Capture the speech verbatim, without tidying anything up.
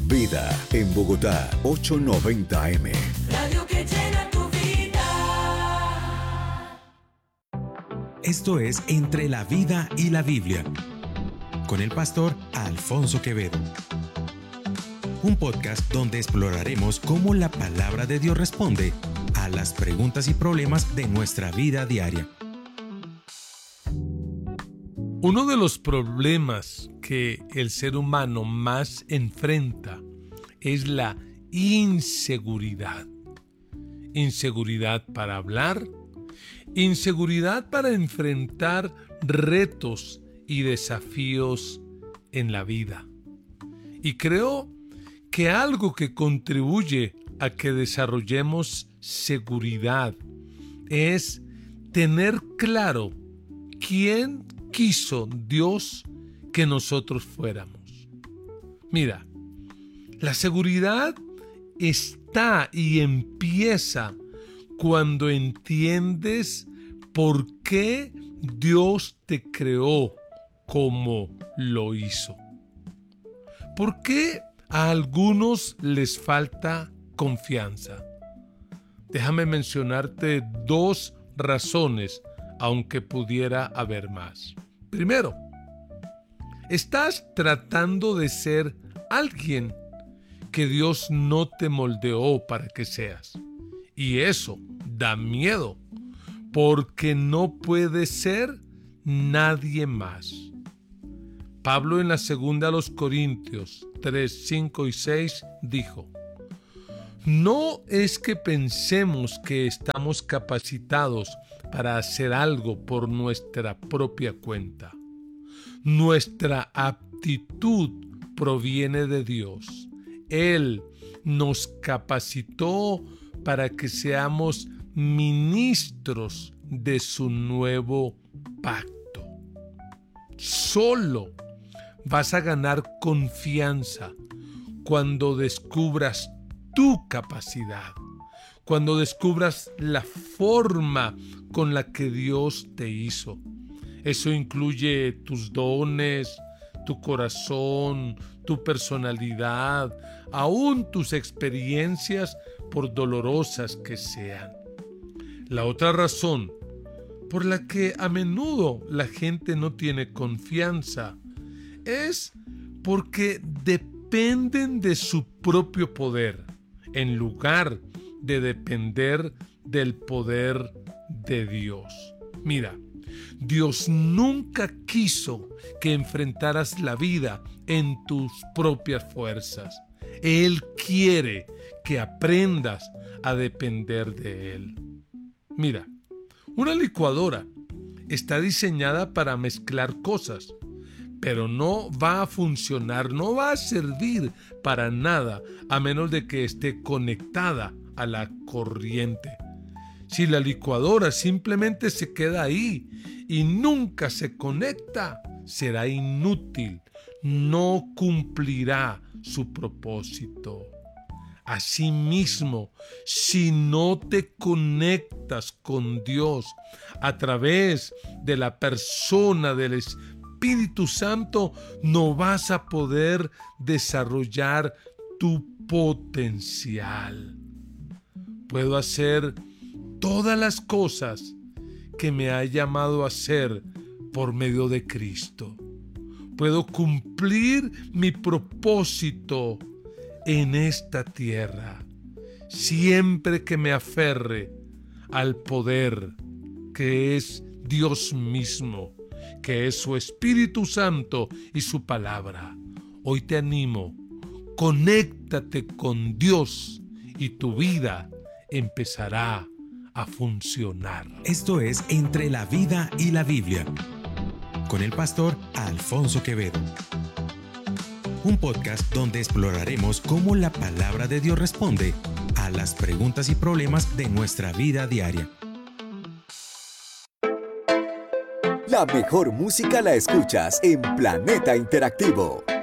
Vida en Bogotá, ochocientos noventa eme. Radio que llena tu vida. Esto es Entre la Vida y la Biblia, con el pastor Alfonso Quevedo. Un podcast donde exploraremos cómo la palabra de Dios responde a las preguntas y problemas de nuestra vida diaria. Uno de los problemas que el ser humano más enfrenta es la inseguridad. Inseguridad para hablar, inseguridad para enfrentar retos y desafíos en la vida. Y creo que algo que contribuye a que desarrollemos seguridad es tener claro quién quiso Dios que nosotros fuéramos. Mira, la seguridad está y empieza cuando entiendes por qué Dios te creó como lo hizo. ¿Por qué a algunos les falta confianza? Déjame mencionarte dos razones, aunque pudiera haber más. Primero, estás tratando de ser alguien que Dios no te moldeó para que seas. Y eso da miedo, porque no puedes ser nadie más. Pablo en la segunda a los Corintios tres, cinco y seis dijo: no es que pensemos que estamos capacitados para hacer algo por nuestra propia cuenta. Nuestra aptitud proviene de Dios. Él nos capacitó para que seamos ministros de su nuevo pacto. Solo vas a ganar confianza cuando descubras tu capacidad, cuando descubras la forma con la que Dios te hizo. Eso incluye tus dones, tu corazón, tu personalidad, aún tus experiencias, por dolorosas que sean. La otra razón por la que a menudo la gente no tiene confianza es porque dependen de su propio poder, en lugar de depender del poder de Dios. Mira, Dios nunca quiso que enfrentaras la vida en tus propias fuerzas. Él quiere que aprendas a depender de Él. Mira, una licuadora está diseñada para mezclar cosas, pero no va a funcionar, no va a servir para nada a menos de que esté conectada a la corriente. Si la licuadora simplemente se queda ahí y nunca se conecta, será inútil, no cumplirá su propósito. Asimismo, si no te conectas con Dios a través de la persona del Espíritu Santo, no vas a poder desarrollar tu potencial. Puedo hacer todas las cosas que me ha llamado a hacer por medio de Cristo. Puedo cumplir mi propósito en esta tierra, siempre que me aferre al poder que es Dios mismo, que es su Espíritu Santo y su palabra. Hoy te animo, conéctate con Dios y tu vida empezará a funcionar. Esto es Entre la Vida y la Biblia, con el pastor Alfonso Quevedo. Un podcast donde exploraremos cómo la palabra de Dios responde a las preguntas y problemas de nuestra vida diaria. La mejor música la escuchas en Planeta Interactivo.